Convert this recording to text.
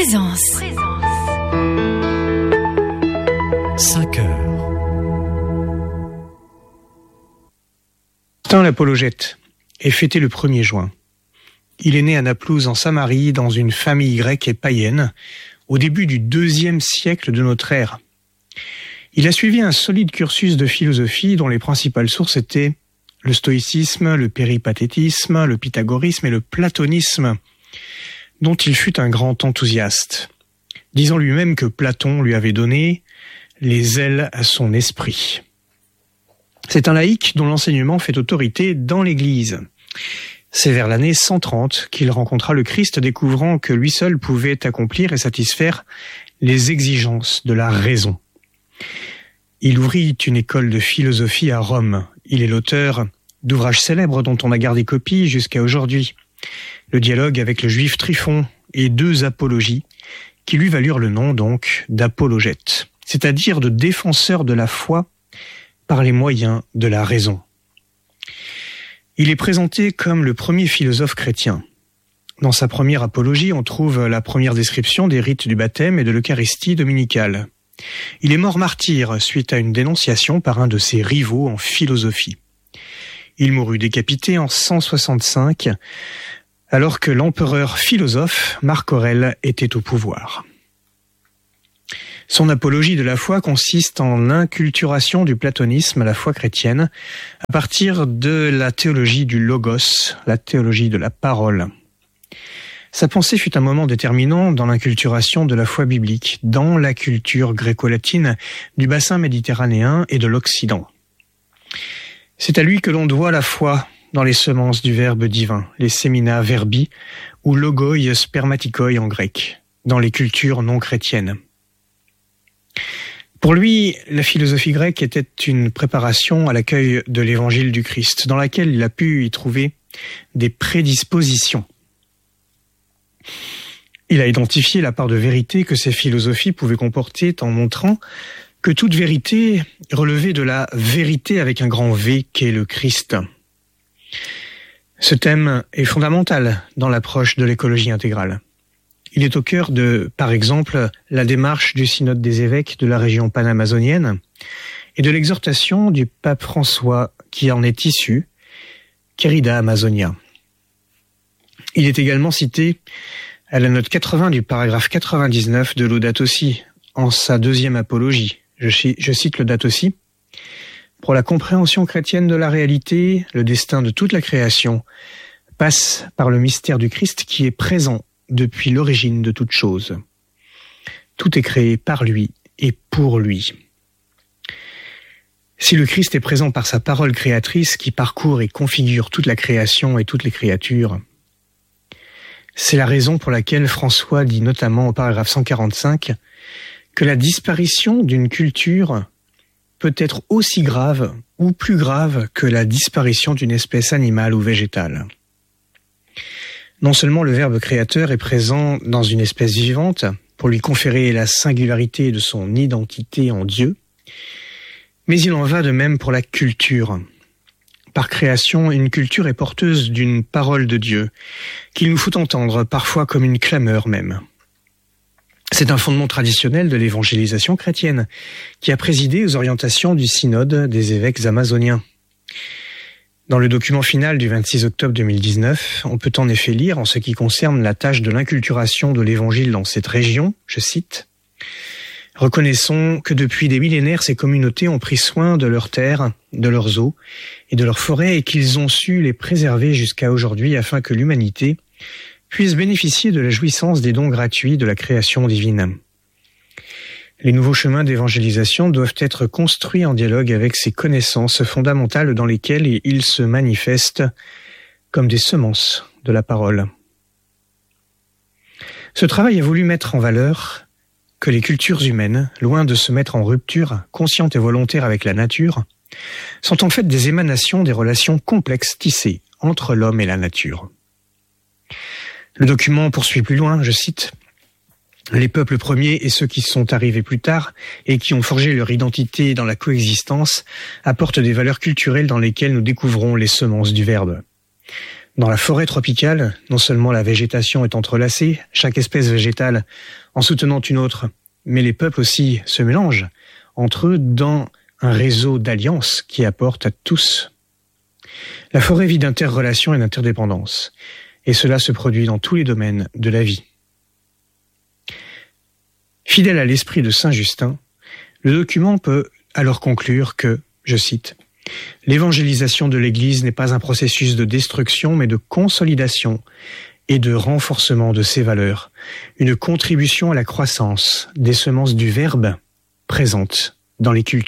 Présence. 5 heures. Saint l'Apologète est fêté le 1er juin. Il est né à Naplouse en Samarie dans une famille grecque et païenne au début du IIe siècle de notre ère. Il a suivi un solide cursus de philosophie dont les principales sources étaient le stoïcisme, le péripatétisme, le pythagorisme et le platonisme, dont il fut un grand enthousiaste, disant lui-même que Platon lui avait donné les ailes à son esprit. C'est un laïc dont l'enseignement fait autorité dans l'Église. C'est vers l'année 130 qu'il rencontra le Christ, découvrant que lui seul pouvait accomplir et satisfaire les exigences de la raison. Il ouvrit une école de philosophie à Rome. Il est l'auteur d'ouvrages célèbres dont on a gardé copie jusqu'à aujourd'hui. Le dialogue avec le juif Tryphon et 2 apologies qui lui valurent le nom donc d'apologète, c'est-à-dire de défenseur de la foi par les moyens de la raison. Il est présenté comme le premier philosophe chrétien. Dans sa première apologie, on trouve la première description des rites du baptême et de l'Eucharistie dominicale. Il est mort martyr suite à une dénonciation par un de ses rivaux en philosophie. Il mourut décapité en 165, alors que l'empereur philosophe Marc Aurèle était au pouvoir. Son apologie de la foi consiste en l'inculturation du platonisme à la foi chrétienne à partir de la théologie du logos, la théologie de la parole. Sa pensée fut un moment déterminant dans l'inculturation de la foi biblique, dans la culture gréco-latine du bassin méditerranéen et de l'Occident. C'est à lui que l'on doit la foi dans les semences du Verbe divin, les semina verbi ou logoi spermatikoi en grec, dans les cultures non chrétiennes. Pour lui, la philosophie grecque était une préparation à l'accueil de l'évangile du Christ, dans laquelle il a pu y trouver des prédispositions. Il a identifié la part de vérité que ces philosophies pouvaient comporter en montrant que toute vérité relevait de la vérité avec un grand V qu'est le Christ. Ce thème est fondamental dans l'approche de l'écologie intégrale. Il est au cœur de, par exemple, la démarche du synode des évêques de la région panamazonienne et de l'exhortation du pape François qui en est issue, Querida Amazonia. Il est également cité à la note 80 du paragraphe 99 de Laudato Si, en sa 2e apologie. Je cite Laudato Si. Pour la compréhension chrétienne de la réalité, le destin de toute la création passe par le mystère du Christ qui est présent depuis l'origine de toute chose. Tout est créé par lui et pour lui. Si le Christ est présent par sa parole créatrice qui parcourt et configure toute la création et toutes les créatures, c'est la raison pour laquelle François dit notamment au paragraphe 145 que la disparition d'une culture peut être aussi grave ou plus grave que la disparition d'une espèce animale ou végétale. Non seulement le Verbe créateur est présent dans une espèce vivante pour lui conférer la singularité de son identité en Dieu, mais il en va de même pour la culture. Par création, une culture est porteuse d'une parole de Dieu, qu'il nous faut entendre parfois comme une clameur même. C'est un fondement traditionnel de l'évangélisation chrétienne, qui a présidé aux orientations du synode des évêques amazoniens. Dans le document final du 26 octobre 2019, on peut en effet lire, en ce qui concerne la tâche de l'inculturation de l'évangile dans cette région, je cite, « Reconnaissons que depuis des millénaires, ces communautés ont pris soin de leurs terres, de leurs eaux et de leurs forêts et qu'ils ont su les préserver jusqu'à aujourd'hui afin que l'humanité puisse bénéficier de la jouissance des dons gratuits de la création divine. Les nouveaux chemins d'évangélisation doivent être construits en dialogue avec ces connaissances fondamentales dans lesquelles ils se manifestent comme des semences de la parole. » Ce travail a voulu mettre en valeur que les cultures humaines, loin de se mettre en rupture consciente et volontaire avec la nature, sont en fait des émanations des relations complexes tissées entre l'homme et la nature. Le document poursuit plus loin, je cite, « Les peuples premiers et ceux qui sont arrivés plus tard et qui ont forgé leur identité dans la coexistence apportent des valeurs culturelles dans lesquelles nous découvrons les semences du Verbe. Dans la forêt tropicale, non seulement la végétation est entrelacée, chaque espèce végétale en soutenant une autre, mais les peuples aussi se mélangent entre eux dans un réseau d'alliances qui apporte à tous. La forêt vit d'interrelations et d'interdépendance, et cela se produit dans tous les domaines de la vie. Fidèle à l'esprit de Saint Justin, le document peut alors conclure que, je cite, « L'évangélisation de l'Église n'est pas un processus de destruction, mais de consolidation et de renforcement de ses valeurs, une contribution à la croissance des semences du Verbe présentes dans les cultures. »